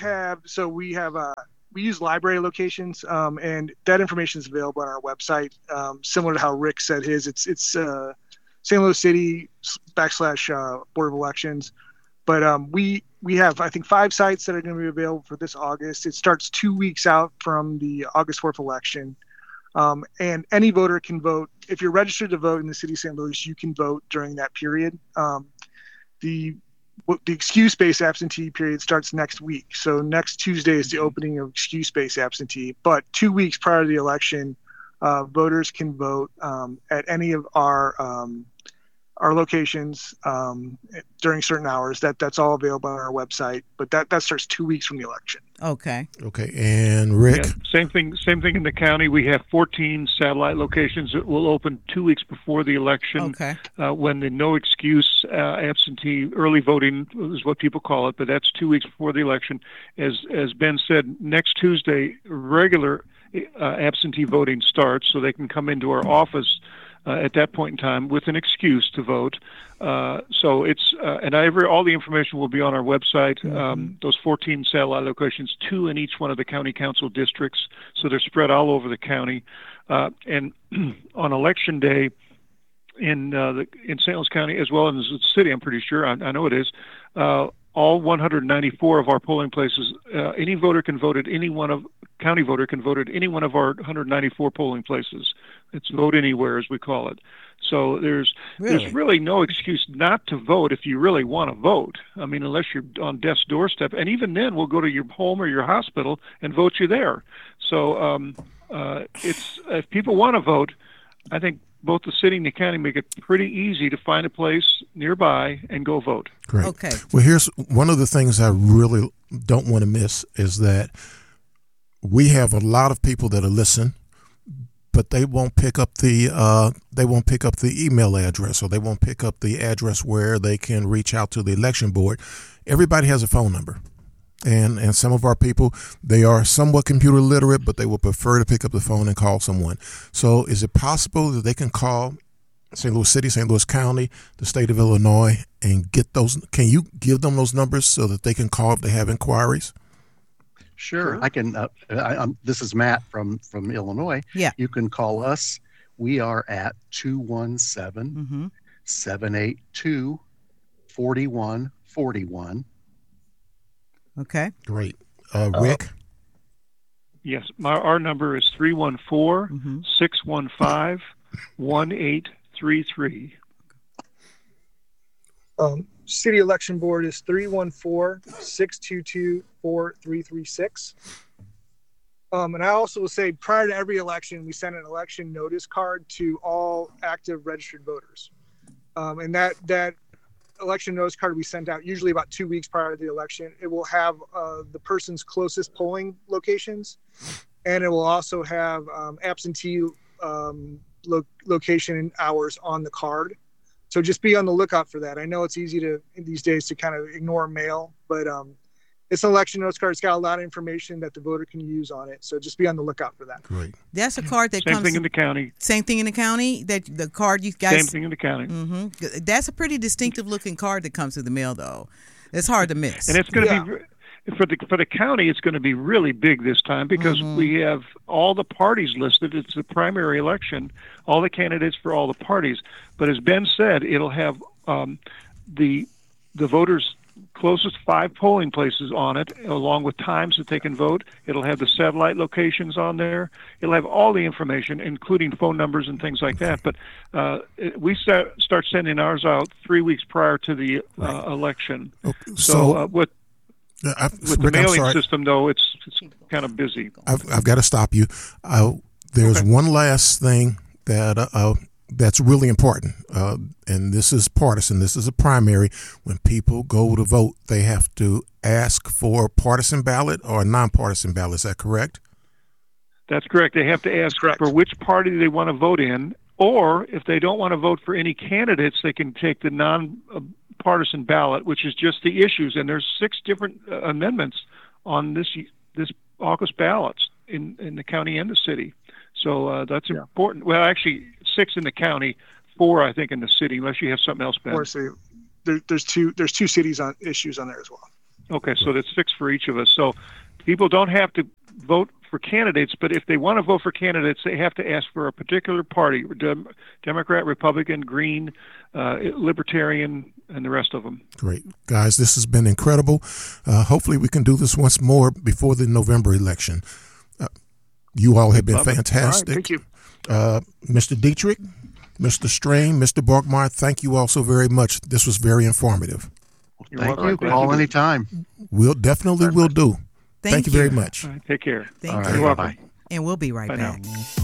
Speaker 14: use library locations, and that information is available on our website. Similar to how Rick said his, it's St. Louis City / Board of Elections. But we have, I think, 5 sites that are going to be available for this August. It starts 2 weeks out from the August 4th election. And any voter can vote. If you're registered to vote in the city of St. Louis, you can vote during that period. The excuse-based absentee period starts next week. So next Tuesday is the opening of excuse-based absentee. But 2 weeks prior to the election, voters can vote at any of our locations during certain hours. That's all available on our website. But that starts 2 weeks from the election.
Speaker 10: Okay.
Speaker 11: And Rick?
Speaker 13: Yeah, same thing in the county. We have 14 satellite locations that will open 2 weeks before the election.
Speaker 10: Okay.
Speaker 13: When the no excuse absentee early voting is what people call it, but that's 2 weeks before the election. As Ben said, next Tuesday, regular absentee voting starts, so they can come into our office at that point in time with an excuse to vote. So it's and all the information will be on our website. Those 14 satellite locations, 2 in each one of the county council districts, so they're spread all over the county. And on election day in St. Louis County, as well as the city, I'm pretty sure, I know it is, all 194 of our polling places, any voter can vote at any one of county voter can vote at any one of our 194 polling places. It's vote anywhere, as we call it. So there's really no excuse not to vote if you really want to vote. I mean, unless you're on death's doorstep, and even then, we'll go to your home or your hospital and vote you there. So if people want to vote, I think both the city and the county make it pretty easy to find a place nearby and go vote.
Speaker 11: Great.
Speaker 10: Okay.
Speaker 11: Well, here's one of the things I really don't want to miss is that we have a lot of people that are listening, but they won't pick up the email address, or they won't pick up the address where they can reach out to the election board. Everybody has a phone number. And some of our people, they are somewhat computer literate, but they will prefer to pick up the phone and call someone. So is it possible that they can call St. Louis City, St. Louis County, the state of Illinois, and get those? Can you give them those numbers so that they can call if they have inquiries?
Speaker 12: Sure. I can. This is Matt from Illinois.
Speaker 10: Yeah.
Speaker 12: You can call us. We are at 217-782-4141.
Speaker 10: Okay.
Speaker 11: Great. Rick?
Speaker 13: Yes. Our number is 314-615-1833.
Speaker 14: City Election Board is 314-622-4336. And I also will say, prior to every election, we send an election notice card to all active registered voters. And that election notice card we sent out usually about 2 weeks prior to the election. It will have the person's closest polling locations, and it will also have absentee location and hours on the card. So just be on the lookout for that. I know it's easy these days to kind of ignore mail, but it's an election notice card. It's got a lot of information that the voter can use on it. So just be on the lookout for that.
Speaker 11: Great.
Speaker 10: That's a card that
Speaker 13: comes. Same thing in the county.
Speaker 10: Same thing in the county. That the card you guys.
Speaker 13: Same thing in the county.
Speaker 10: Mm-hmm. That's a pretty distinctive looking card that comes through the mail, though. It's hard to miss.
Speaker 13: And it's going to be for the county. It's going to be really big this time because we have all the parties listed. It's the primary election. All the candidates for all the parties. But as Ben said, it'll have the voters' closest 5 polling places on it, along with times that they can vote. It'll have the satellite locations on there. It'll have all the information, including phone numbers and things like that. But we start sending ours out 3 weeks prior to the election.
Speaker 11: Okay.
Speaker 13: So with the
Speaker 11: Rick,
Speaker 13: mailing system, though, it's kind of busy.
Speaker 11: I've got to stop you. There's one last thing that that's really important, and this is partisan. This is a primary. When people go to vote, they have to ask for a partisan ballot or a nonpartisan ballot. Is that correct?
Speaker 13: That's correct. They have to ask for which party they want to vote in, or if they don't want to vote for any candidates, they can take the non-partisan ballot, which is just the issues. And there's 6 different amendments on this August ballots in the county and the city. So that's important. Well, actually, 6 in the county, 4 I think in the city, unless you have something else, Ben.
Speaker 14: So there's two cities on issues on there as well.
Speaker 13: Okay, so that's 6 for each of us. So people don't have to vote for candidates, but if they want to vote for candidates, they have to ask for a particular party: Democrat, Republican, Green, Libertarian, and the rest of them.
Speaker 11: Great, guys, this has been incredible. Hopefully, we can do this once more before the November election. You all have been fantastic.
Speaker 14: All right, thank you.
Speaker 11: Mr. Dietrich, Mr. Strain, Mr. Borgmar, thank you all so very much. This was very informative.
Speaker 12: Thank you. Call anytime.
Speaker 11: We'll do. Thank you very much.
Speaker 13: Right, take care.
Speaker 10: Thank
Speaker 12: all
Speaker 10: you.
Speaker 12: right,
Speaker 13: You're welcome.
Speaker 12: bye.
Speaker 10: And we'll be right
Speaker 13: Bye
Speaker 10: back.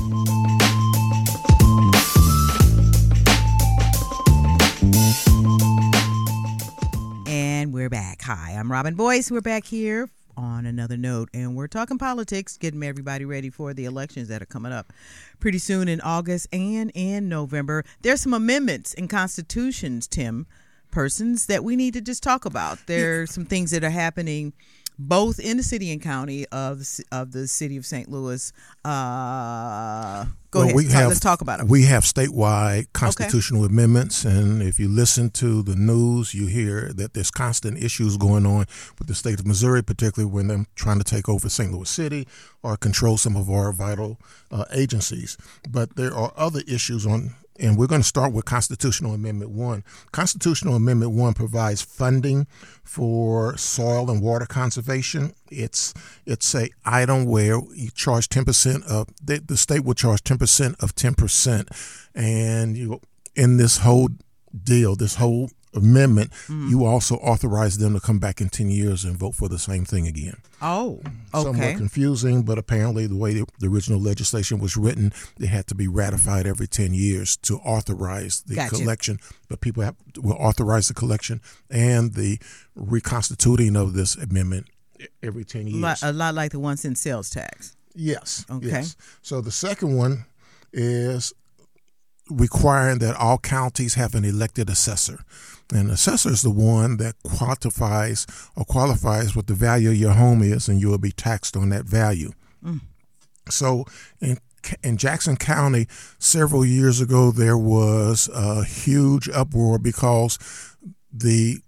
Speaker 10: And we're back. Hi, I'm Robin Boyce. We're back here on Another Note, and we're talking politics, getting everybody ready for the elections that are coming up pretty soon in August and in November. There's some amendments in constitutions, Tim, persons that we need to just talk about. There's some things that are happening both in the city and county of the city of St. Louis. Go ahead. Let's talk about them.
Speaker 11: We have statewide constitutional amendments, and if you listen to the news, you hear that there's constant issues going on with the state of Missouri, particularly when they're trying to take over St. Louis City or control some of our vital agencies. But there are other issues and we're going to start with Constitutional Amendment 1. Constitutional Amendment 1 provides funding for soil and water conservation. It's a item where you charge 10% of the state will charge 10% of 10%, and in this whole deal, this whole amendment, you also authorize them to come back in 10 years and vote for the same thing again.
Speaker 10: Oh, okay.
Speaker 11: Somewhat confusing, but apparently the way the original legislation was written, it had to be ratified every 10 years to authorize the collection. But people will authorize the collection and the reconstituting of this amendment every 10 years.
Speaker 10: A lot like the 1 cent sales tax.
Speaker 11: Yes.
Speaker 10: Okay.
Speaker 11: Yes. So the second one is requiring that all counties have an elected assessor. And assessor is the one that qualifies what the value of your home is, and you will be taxed on that value. So in Jackson County, several years ago, there was a huge uproar because the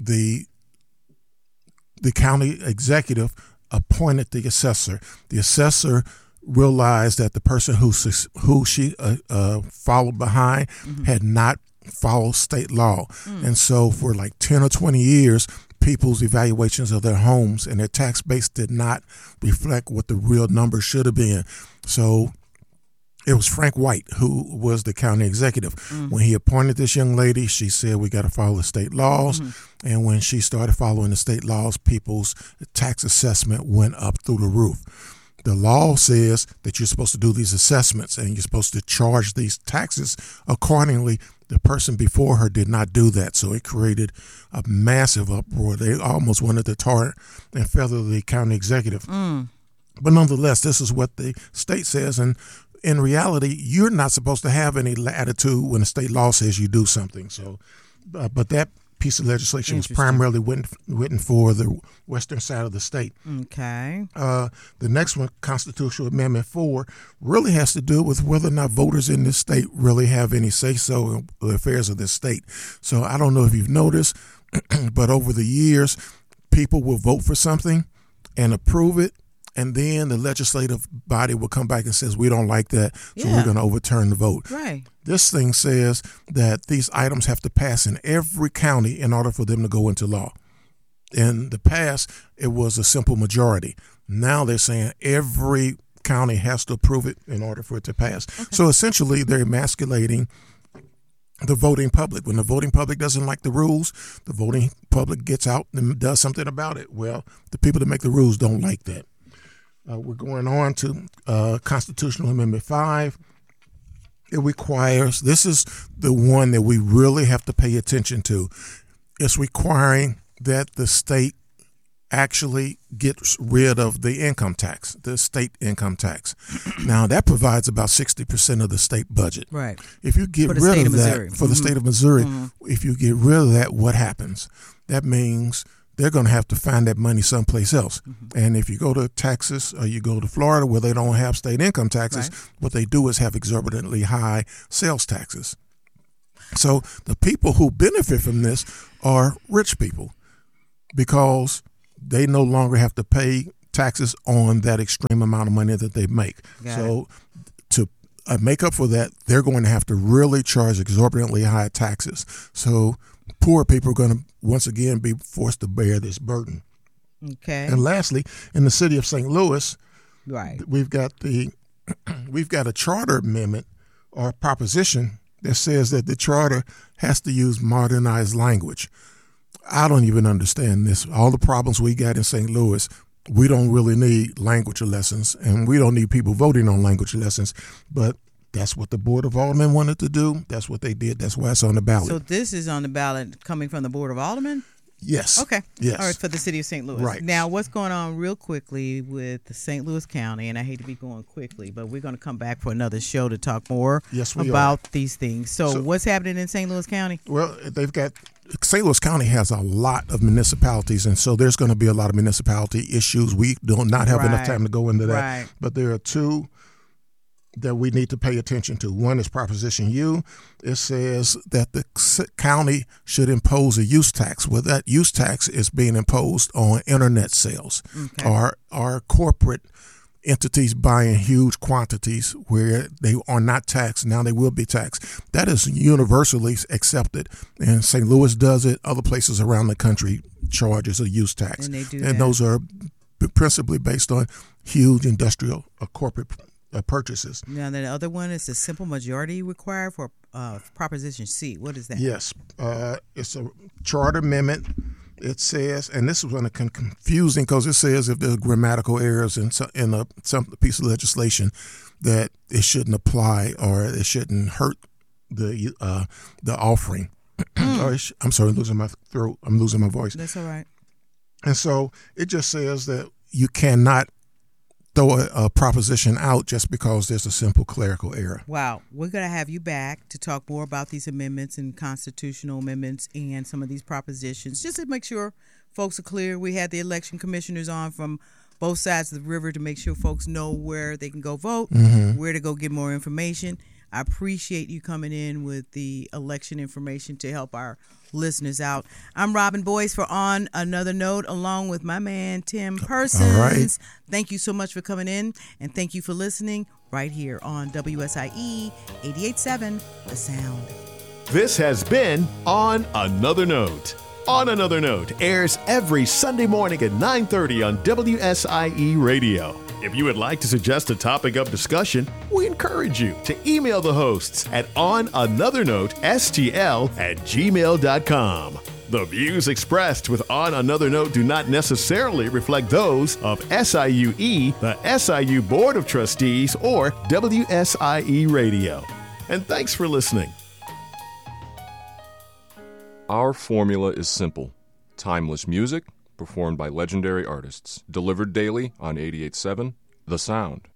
Speaker 11: county executive appointed the assessor. The assessor realized that the person who she followed behind had not followed state law. And so for like 10 or 20 years, people's evaluations of their homes and their tax base did not reflect what the real number should have been. So it was Frank White who was the county executive. When he appointed this young lady, she said, we got to follow the state laws. And when she started following the state laws, people's tax assessment went up through the roof. The law says that you're supposed to do these assessments and you're supposed to charge these taxes accordingly. The person before her did not do that, so it created a massive uproar. They almost wanted to tar and feather the county executive. But nonetheless, this is what the state says, and in reality, you're not supposed to have any latitude when the state law says you do something. So, but that piece of legislation was primarily written for the western side of the state.
Speaker 10: Okay.
Speaker 11: The next one, Constitutional Amendment 4, really has to do with whether or not voters in this state really have any say-so in the affairs of this state. So I don't know if you've noticed, but over the years, people will vote for something and approve it, and then the legislative body will come back and says, we don't like that, so we're going to overturn the vote.
Speaker 10: Right.
Speaker 11: This thing says that these items have to pass in every county in order for them to go into law. In the past, it was a simple majority. Now they're saying every county has to approve it in order for it to pass. Okay. So essentially, they're emasculating the voting public. When the voting public doesn't like the rules, the voting public gets out and does something about it. Well, the people that make the rules don't like that. We're going on to Constitutional Amendment 5. It requires, this is the one that we really have to pay attention to. It's requiring that the state actually gets rid of the income tax, the state income tax. Now, that provides about 60% of the state budget.
Speaker 10: Right.
Speaker 11: If you get rid of that for the state of Missouri, if you get rid of that, what happens? That means they're going to have to find that money someplace else. And if you go to Texas or you go to Florida where they don't have state income taxes, what they do is have exorbitantly high sales taxes. So the people who benefit from this are rich people because they no longer have to pay taxes on that extreme amount of money that they make. So to make up for that, they're going to have to really charge exorbitantly high taxes. So poor people are going to once again be forced to bear this burden.
Speaker 10: Okay.
Speaker 11: And lastly, in the city of St. Louis, we've got a charter amendment or proposition that says that the charter has to use modernized language. I don't even understand this. All the problems we got in St. Louis, we don't really need language lessons, and we don't need people voting on language lessons. But that's what the Board of Aldermen wanted to do. That's what they did. That's why it's on the ballot.
Speaker 10: So this is on the ballot coming from the Board of Aldermen?
Speaker 11: Yes.
Speaker 10: Okay.
Speaker 11: Yes.
Speaker 10: All right, for the city of St. Louis.
Speaker 11: Right.
Speaker 10: Now, what's going on real quickly with the St. Louis County, and I hate to be going quickly, but we're going to come back for another show to talk more about these things. So what's happening in St. Louis County?
Speaker 11: Well, St. Louis County has a lot of municipalities, and so there's going to be a lot of municipality issues. We do not have enough time to go into that. But there are two that we need to pay attention to. One is Proposition U. It says that the county should impose a use tax. Well, that use tax is being imposed on internet sales or corporate entities buying huge quantities where they are not taxed. Now they will be taxed. That is universally accepted. And St. Louis does it. Other places around the country charges a use tax.
Speaker 10: And they do
Speaker 11: and those are principally based on huge industrial or corporate purchases.
Speaker 10: Now, the other one is the simple majority required for Proposition C. What is that?
Speaker 11: Yes. It's a charter amendment. It says, and this is going to be confusing because it says if there are grammatical errors in some piece of legislation that it shouldn't apply or it shouldn't hurt the offering. I'm sorry, I'm losing my throat. I'm losing my voice.
Speaker 10: That's all right.
Speaker 11: And so it just says that you cannot throw a proposition out just because there's a simple clerical error.
Speaker 10: Wow. We're going to have you back to talk more about these amendments and constitutional amendments and some of these propositions, just to make sure folks are clear. We had the election commissioners on from both sides of the river to make sure folks know where they can go vote, where to go get more information. I appreciate you coming in with the election information to help our listeners out. I'm Robin Boyce for On Another Note, along with my man, Tim Persons.
Speaker 11: All right.
Speaker 10: Thank you so much for coming in, and thank you for listening right here on WSIE 88.7, The Sound.
Speaker 9: This has been On Another Note. On Another Note airs every Sunday morning at 9:30 on WSIE Radio. If you would like to suggest a topic of discussion, we encourage you to email the hosts at onanothernotestl@gmail.com. The views expressed with On Another Note do not necessarily reflect those of SIUE, the SIU Board of Trustees, or WSIE Radio. And thanks for listening.
Speaker 15: Our formula is simple. Timeless music, performed by legendary artists. Delivered daily on 88.7 The Sound.